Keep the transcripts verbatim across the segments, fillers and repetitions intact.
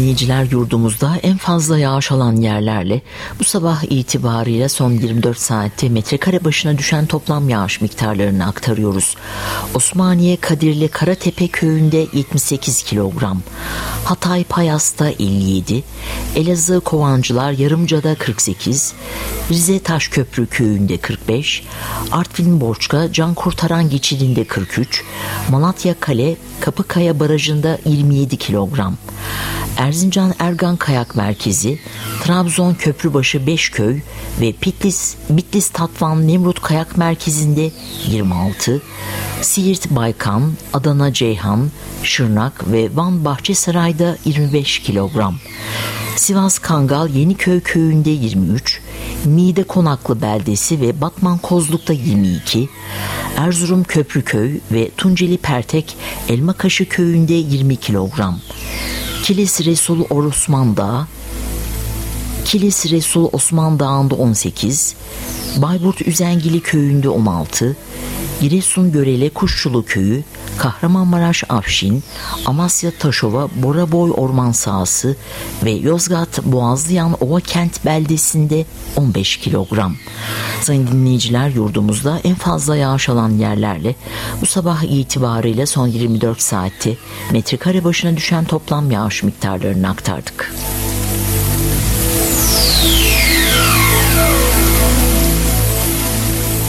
dinleyiciler, yurdumuzda en fazla yağış alan yerlerle bu sabah itibariyle son yirmi dört saatte metrekare başına düşen toplam yağış miktarlarını aktarıyoruz. Osmaniye Kadirli Karatepe köyünde yetmiş sekiz kilogram, Hatay Payas'ta elli yedi, Elazığ Kovancılar Yarımca'da kırk sekiz, Rize Taşköprü köyünde kırk beş, Artvin Borçka Can Kurtaran geçidinde kırk üç, Malatya Kale Kapıkaya Barajı'nda yirmi yedi kilogram, Erzincan Ergan Kayak Merkezi, Trabzon Köprübaşı Beşköy ve Bitlis, Bitlis Tatvan Nemrut Kayak Merkezi'nde yirmi altı, Siirt Baykan, Adana Ceyhan, Şırnak ve Van Bahçesaray'da yirmi beş kilogram, Sivas Kangal Yeniköy köyünde yirmi üç, Niğde Konaklı Beldesi ve Batman Kozluk'ta yirmi iki, Erzurum Köprüköy ve Tunceli Pertek Elmakaşı köyünde yirmi kilogram, Kilis Resul Osman Dağı, Kilis Resul Osman Dağı'nda on sekiz, Bayburt Üzengili köyünde on altı, Giresun Görele Kuşçulu Köyü, Kahramanmaraş Afşin, Amasya Taşova Boraboy Orman Sahası ve Yozgat Boğazlıyan Ova Kent beldesinde on beş kilogram. Sayın dinleyiciler, yurdumuzda en fazla yağış alan yerlerle bu sabah itibariyle son yirmi dört saatte metrekare başına düşen toplam yağış miktarlarını aktardık.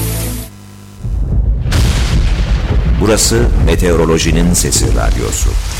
Burası Meteorolojinin Sesi Radyosu.